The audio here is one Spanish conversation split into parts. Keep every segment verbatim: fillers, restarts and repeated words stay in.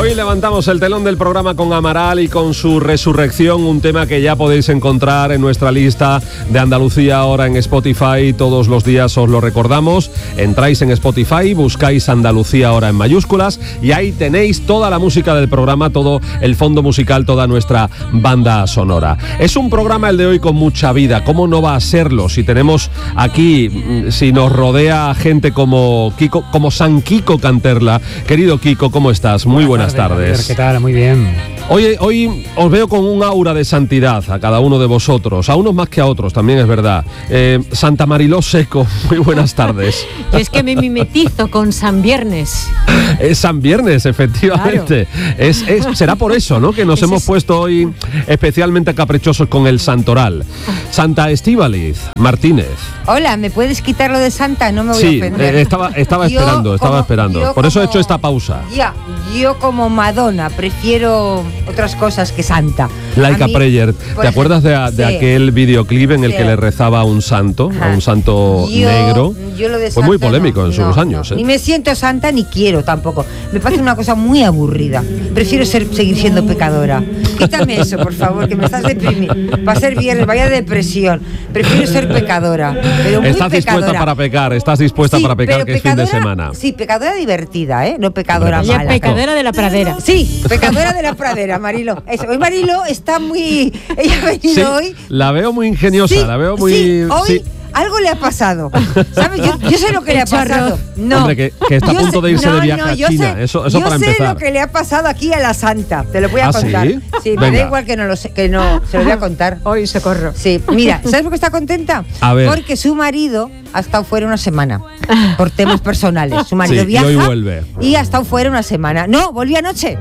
Hoy levantamos el telón del programa con Amaral y con su resurrección, un tema que ya podéis encontrar en nuestra lista de Andalucía ahora en Spotify. Todos los días os lo recordamos. Entráis en Spotify, buscáis Andalucía ahora en mayúsculas y ahí tenéis toda la música del programa, todo el fondo musical, toda nuestra banda sonora. Es un programa el de hoy con mucha vida. ¿Cómo no va a serlo si tenemos aquí, si nos rodea gente como Kiko, como San Kiko Canterla? Querido Kiko, ¿cómo estás? Muy buenas Buenas tardes. tardes. ¿Qué tal? Muy bien. Hoy, hoy os veo con un aura de santidad a cada uno de vosotros, a unos más que a otros, también es verdad. Eh, Santa Mariló Seco, muy buenas tardes. Yo es que me mimetizo con San Viernes. Es San Viernes, efectivamente. Claro. Es, es, será por eso, ¿no?, que nos es hemos eso. puesto hoy especialmente caprichosos con el santoral. Santa Estíbaliz Martínez. Hola, ¿me puedes quitar lo de Santa? No me voy sí, a ofender. Eh, estaba, estaba yo esperando, estaba como, esperando. Por como, eso he hecho esta pausa. Ya, yo como Madonna prefiero otras cosas que Santa. Laika Preyer, ¿te acuerdas de, de sí. aquel videoclip en el sí. que le rezaba a un santo, Ajá. a un santo yo, negro? Yo lo de Fue Santa muy polémico no, en sus no, años. No. ¿eh? Ni me siento santa ni quiero tampoco. Me parece una cosa muy aburrida. Prefiero ser, seguir siendo pecadora. Quítame eso, por favor, que me estás deprimiendo. Va a ser viernes, vaya depresión. Prefiero ser pecadora, pero muy Estás pecadora. dispuesta para pecar, estás dispuesta sí, para pecar, que es fin de semana. Sí, pecadora divertida, ¿eh? No pecadora Ella mala. pecadora de la pradera. Sí, pecadora de la pradera, Marilo. Eso. Hoy Marilo está muy... Ella ha venido sí, hoy... La veo muy ingeniosa, sí, la veo muy... Sí, hoy... Sí. Algo le ha pasado, ¿sabes? Yo, yo sé lo que le ha pasado. No. Hombre, que, que está a punto sé, de irse no, de viaje no, a China. Sé, eso eso yo para empezar. Yo sé lo que le ha pasado aquí a la Santa. Te lo voy a ¿Ah, contar. sí? Sí, me da igual que no lo sé, que no, se lo voy a contar. Hoy socorro. Sí, mira, ¿sabes por qué está contenta? A ver. Porque su marido ha estado fuera una semana por temas personales. Su marido sí, viaja y hoy vuelve. Y ha estado fuera una semana. No, volvió anoche.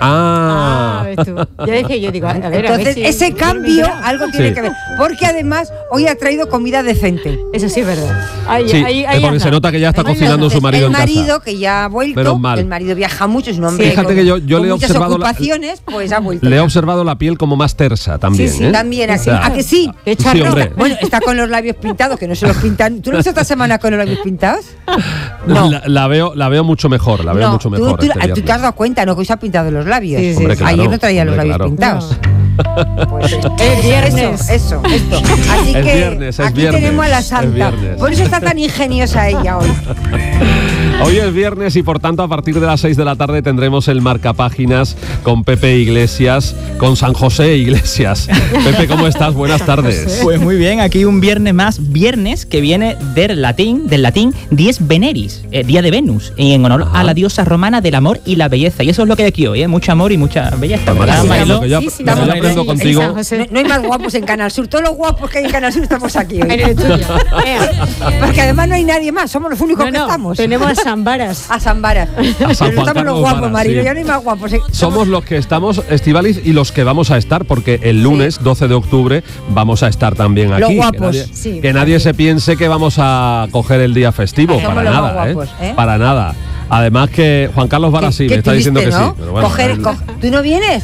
Ah, ah ves tú. Ya dije, yo digo, a ver, entonces a ver si ese cambio algo tiene sí. que ver, porque además hoy ha traído comida decente. Eso sí es verdad. Ahí, sí, ahí, ahí porque anda. se nota que ya está Además, cocinando su marido el en casa. El marido que ya ha vuelto, Menos mal. el marido viaja mucho, es un hombre Fíjate con, que yo, yo con le he muchas observado ocupaciones, la, pues ha vuelto. Le he ya. observado la piel como más tersa también. Sí, sí, ¿eh? también así. O sea, ¿A que sí? Qué sí, hombre. Bueno, está con los labios pintados, que no se los pintan. ¿Tú no estás esta semana con los labios pintados? No. La, la veo, la veo mucho mejor, la veo no, mucho tú, mejor. tú, este tú te has dado cuenta, ¿no? Que hoy se ha pintado los labios. Sí, sí, hombre, claro, ayer no traía hombre, los labios claro. pintados. No. Pues, Es viernes. Eso, eso, esto. Así Es que viernes, es aquí viernes, tenemos a la es Santa. viernes. Por eso está tan ingeniosa ella hoy. Hoy es viernes y por tanto a partir de las seis de la tarde tendremos el marcapáginas con Pepe Iglesias, con San José Iglesias. Pepe, ¿cómo estás? Buenas tardes. Pues muy bien, aquí un viernes más, viernes que viene del latín, del latín dies Veneris, eh, día de Venus, y en honor Ajá. a la diosa romana del amor y la belleza. Y eso es lo que hay aquí hoy, ¿eh? Mucho amor y mucha belleza. ¿Verdad, Sí, Mariló? lo que yo, Sí, sí, lo que yo sí, aprendo sí, contigo. San José. No, no hay más guapos en Canal Sur. Todos los guapos que hay en Canal Sur estamos aquí hoy. En el estudio. Ea. Porque además no hay nadie más. Somos los únicos No, que no, tenemos. tenemos a San Varas. A San Varas. San Pero Juan estamos Carlos los guapos, Varas, Marilo. sí. Ya no hay más guapos. Eh, Somos los que estamos, Estíbaliz, y los que vamos a estar, porque el lunes, doce de octubre, vamos a estar también aquí. Los Que guapos. nadie, Sí, que nadie se piense que vamos a coger el día festivo, Somos para los más nada, guapos, ¿eh? ¿eh? Para nada. Además que Juan Carlos Varas sí, qué me está diciendo que triste, sí. ¿no? Pero bueno, Coger, él- co- ¿Tú no vienes?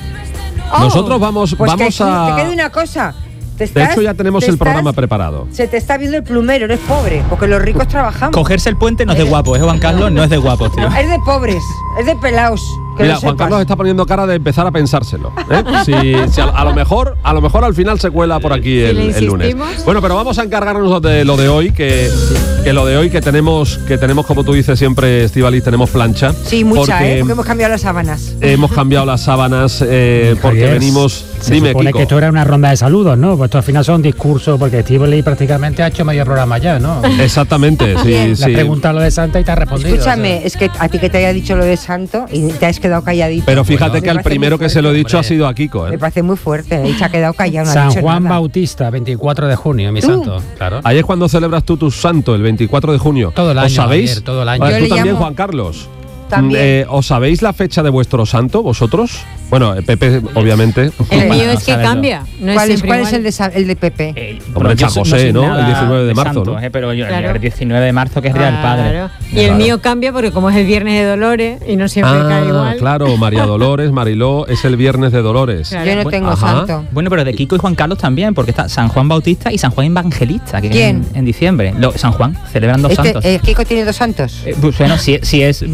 Oh, Nosotros vamos, pues vamos que, a... Te queda una cosa. Te De estás- hecho ya tenemos te el programa estás- preparado. Se te está viendo el plumero, eres pobre, porque los ricos trabajamos. Cogerse el puente no es de guapo, ¿eh, Juan Carlos? No es de guapo, tío. Es de pobres, es de pelaos. Que Mira, lo Juan sepas. Carlos está poniendo cara de empezar a pensárselo. ¿eh? Si, si a, a lo mejor, a lo mejor al final se cuela por aquí Si el, le el lunes. insistimos. Bueno, pero vamos a encargarnos de lo de hoy, que, que lo de hoy que tenemos, que tenemos, como tú dices siempre, Estíbaliz, tenemos plancha. Sí, mucha, porque ¿eh? Porque hemos cambiado las sábanas. hemos cambiado las sábanas eh, porque Javier, venimos. Se Dime, supone Kiko. que esto era una ronda de saludos, ¿no? Pues esto al final son discursos, porque Estíbaliz prácticamente ha hecho medio programa ya, ¿no? Exactamente, sí, Bien. Le has sí. preguntado lo de Santa y te ha respondido. Escúchame, o sea. es que a ti que te haya dicho lo de santo y te has quedado calladito. Pero fíjate Me que al parece primero muy que se lo he fuerte. dicho ha sido a Kiko. Me ¿eh? parece muy fuerte, y se ha quedado callado. No ha San dicho Juan nada. Bautista, veinticuatro de junio, mi ¿Tú? santo. Claro. Ahí es cuando celebras tú tu santo, el veinticuatro de junio. Todo el ¿Os año, sabéis? Javier, todo el año. Vale, Yo tú le también, llamo- Juan Carlos. También. Eh, ¿Os sabéis la fecha de vuestro santo, vosotros? Bueno, eh, Pepe, obviamente. El mío Bueno, es que saberlo. cambia. No ¿Cuál, es, siempre ¿cuál es igual. el de, Sa- el de Pepe? Eh, Hombre, pero yo San so- José, soy ¿no? nada El diecinueve de marzo, santo, ¿no? eh, pero yo, Claro. el diecinueve de marzo, que es Día del Padre. Claro. Y el Claro. mío cambia porque como es el viernes de Dolores y no siempre Ah, cae igual. claro, María Dolores, Mariló, es el viernes de Dolores. Claro. Yo no Bueno, tengo ajá. santo. Bueno, pero de Kiko y Juan Carlos también, porque está San Juan Bautista y San Juan Evangelista, que ¿Quién? En, en diciembre. Lo- San Juan, celebran dos Este, santos. eh, Kiko tiene dos santos. Eh, pues bueno, si, si es bautista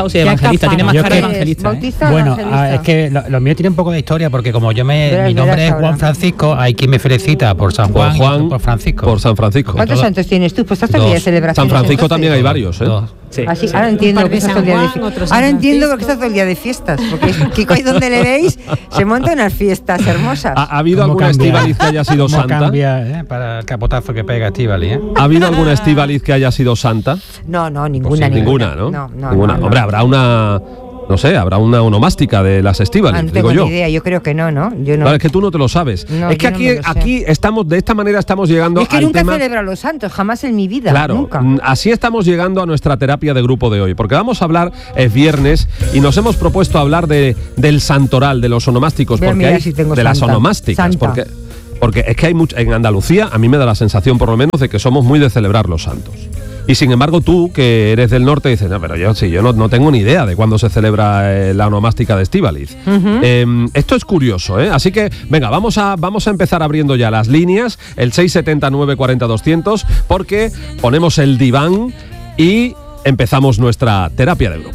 bautizados y Ya evangelistas. Tiene más Yo cara de que- evangelista. ¿eh? ¿Bautista o Bueno, evangelista? ah, es que lo, lo mío tiene un poco de historia porque como yo me, Verás, mi verás nombre es ahora. Juan Francisco, hay quien me felicita por San Por Juan, y Juan, otro por Francisco. por San Francisco. ¿Cuántos todo- santos tienes tú? Pues estás todo el día de Dos. celebración. San Francisco también hay varios, ¿eh? Dos. Sí. Así, ahora entiendo Un par que de estás San todo el día de Juan, fiestas. otro San Ahora entiendo Francisco. por qué estás todo el día de fiestas. Porque Kiko, ahí donde le veis, se montan unas fiestas hermosas. ¿Ha, ha habido ¿Cómo alguna cambia? Estíbaliz que haya sido ¿Cómo santa? cambia, eh, para el capotazo que pega Estíbaliz, ¿eh? ¿Ha habido alguna Estíbaliz que haya sido santa? No, no, Pues ninguna, sí, ninguna, ¿no? No, no, ninguna. no, no. Hombre, habrá una, no sé, habrá una onomástica de las Ah, Estíbaliz, no tengo digo yo. ni idea, yo creo que no, ¿no? Yo no. Claro, es que tú no te lo sabes. No, es que yo no aquí, me lo sé. aquí estamos, de esta manera estamos llegando Y es que al nunca tema. celebro a los santos, jamás en mi vida. Claro, Nunca. mm, así estamos llegando a nuestra terapia de grupo de hoy, porque vamos a hablar, es viernes, y nos hemos propuesto hablar de, del santoral, de los onomásticos, Voy a porque mirar hay si tengo de las santa. onomásticas, Santa. porque porque es que hay mucho en Andalucía, a mí me da la sensación por lo menos de que somos muy de celebrar los santos. Y sin embargo tú, que eres del norte, dices, no, pero yo sí, yo no, no tengo ni idea de cuándo se celebra eh, la onomástica de Estíbaliz. Eh, esto es curioso, ¿eh? Así que, venga, vamos a, vamos a empezar abriendo ya las líneas, el seis setenta nueve cuarenta doscientos, porque ponemos el diván y empezamos nuestra terapia de grupo.